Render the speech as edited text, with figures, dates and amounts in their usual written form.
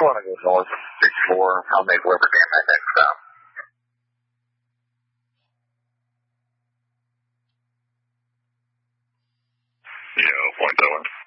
want to go north, explore. I'll make Weber Dam my next stop. Yo, point that one.